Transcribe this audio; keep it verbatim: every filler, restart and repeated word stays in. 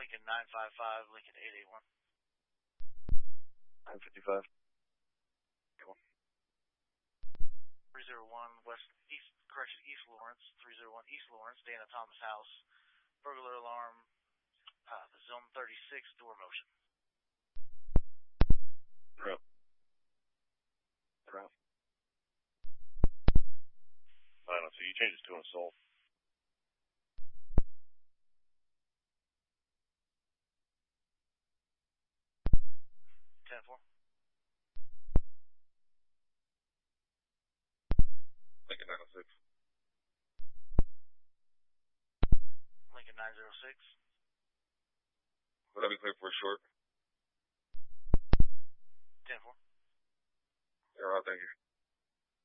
Lincoln nine five five, Lincoln eight eight one. nine fifty-five. three zero one West East, correction, East Lawrence, three zero one East Lawrence, Dana Thomas House, burglar alarm, uh, the zone thirty-six, door motion. Route. Route. I don't know, so you changed it to an assault. ten four. Lincoln nine oh six. Lincoln nine zero six. Would I be clear for short? ten four. Yeah, thank you.